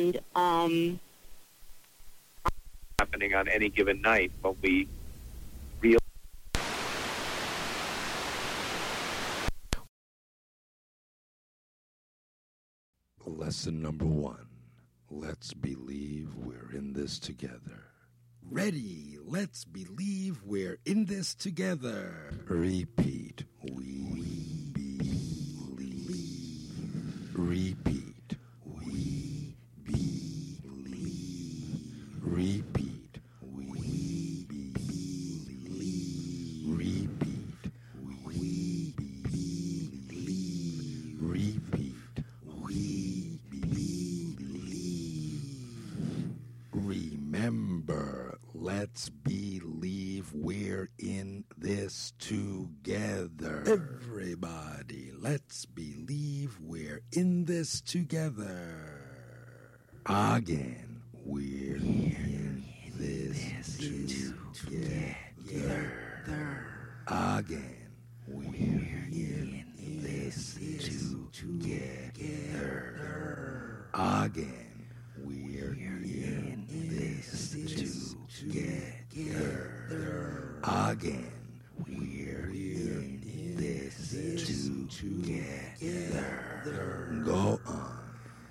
and happening on any given night, but we real. Lesson number 1. Let's believe we're in this together. Ready, let's believe we're in this together. Repeat. We believe. Repeat. We believe. Repeat. We believe. Repeat. We believe. Repeat. We believe. Remember, let's believe we're in this together. Everybody, let's believe we're in this together. Again, we're in this together. Again, we're in this together. Again, we're in this together. Again, we're in this together. Go on.